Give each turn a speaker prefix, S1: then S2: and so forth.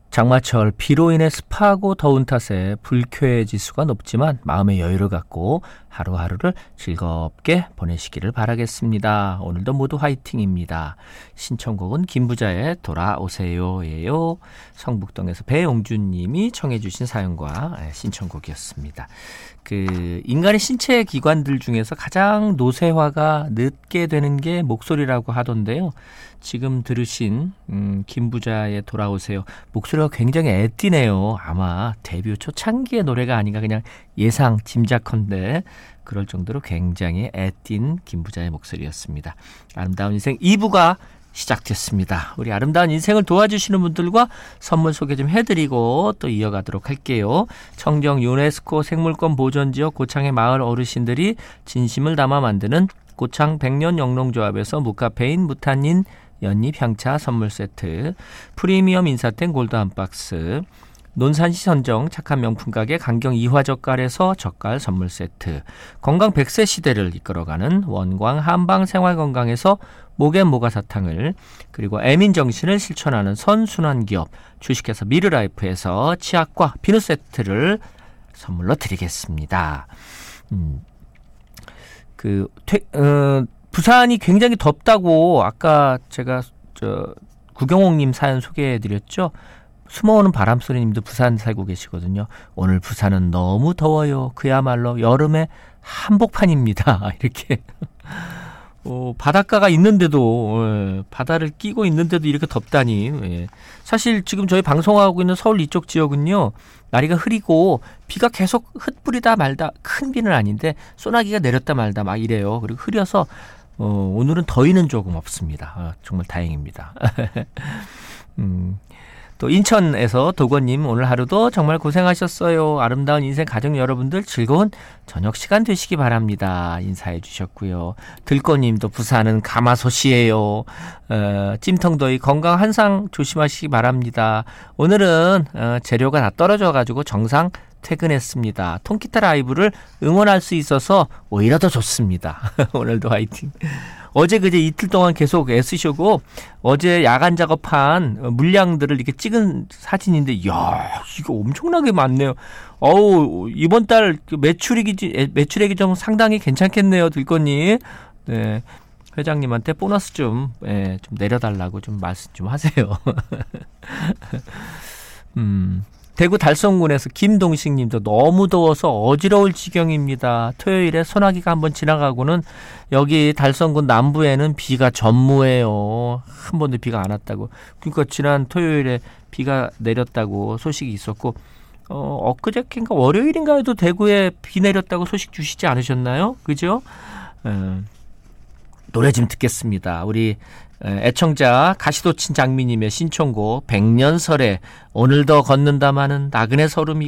S1: 장마철 비로 인해 습하고 더운 탓에 불쾌 지수가 높지만 마음의 여유를 갖고 하루하루를 즐겁게 보내시기를 바라겠습니다. 오늘도 모두 화이팅입니다. 신청곡은 김부자의 돌아오세요예요. 성북동에서 배용준 님이 청해 주신 사연과 신청곡이었습니다. 인간의 신체 기관들 중에서 가장 노쇠화가 늦게 되는 게 목소리라고 하던데요. 지금 들으신 김부자의 돌아오세요. 목소리가 굉장히 애띠네요. 아마 데뷔 초창기의 노래가 아닌가 그냥 예상 짐작컨대 그럴 정도로 굉장히 애띤 김부자의 목소리였습니다. 아름다운 인생 2부가 시작됐습니다. 우리 아름다운 인생을 도와주시는 분들과 선물 소개 좀 해드리고 또 이어가도록 할게요. 청정 유네스코 생물권 보존지역 고창의 마을 어르신들이 진심을 담아 만드는 고창 백년 영농조합에서 무카페인 무탄닌 연잎 향차 선물 세트, 프리미엄 인사템 골드 한 박스, 논산시 선정 착한 명품 가게 강경 이화젓갈에서 젓갈 선물 세트, 건강 100세 시대를 이끌어가는 원광 한방 생활건강에서 목앤 모가 사탕을, 그리고 애민정신을 실천하는 선순환기업 주식회사 미르라이프에서 치약과 비누 세트를 선물로 드리겠습니다. 부산이 굉장히 덥다고 아까 제가 구경옥님 사연 소개해드렸죠. 숨어오는 바람소리님도 부산 살고 계시거든요. 오늘 부산은 너무 더워요. 그야말로 여름의 한복판입니다. 이렇게 바닷가가 있는데도 바다를 끼고 있는데도 이렇게 덥다니. 사실 지금 저희 방송하고 있는 서울 이쪽 지역은요. 날이가 흐리고 비가 계속 흩뿌리다 말다 큰 비는 아닌데 소나기가 내렸다 말다 막 이래요. 그리고 흐려서 오늘은 더위는 조금 없습니다. 정말 다행입니다. 또 인천에서 도건님 오늘 하루도 정말 고생하셨어요. 아름다운 인생 가족 여러분들 즐거운 저녁 시간 되시기 바랍니다. 인사해 주셨고요. 들꽃님도 부산은 가마솥이에요. 찜통더위 건강 항상 조심하시기 바랍니다. 오늘은 재료가 다 떨어져가지고 정상 퇴근했습니다. 통기타 라이브를 응원할 수 있어서 오히려 더 좋습니다. 오늘도 화이팅. 어제 그제 이틀 동안 계속 애쓰시고 어제 야간 작업한 물량들을 이렇게 찍은 사진인데 이야 이거 엄청나게 많네요. 이번 달 매출액이 좀 상당히 괜찮겠네요. 들꽃님. 네. 회장님한테 보너스 좀 내려달라고 좀 말씀 좀 하세요. 대구 달성군에서 김동식님도 너무 더워서 어지러울 지경입니다. 토요일에 소나기가 한번 지나가고는 여기 달성군 남부에는 비가 전무해요. 한 번도 비가 안 왔다고. 그러니까 지난 토요일에 비가 내렸다고 소식이 있었고 엊그저께인가 월요일인가에도 대구에 비 내렸다고 소식 주시지 않으셨나요? 그죠? 노래 좀 듣겠습니다. 우리 애청자 가시도친 장미님의 신청곡 백년설에 오늘도 걷는다마는 나그네 설움이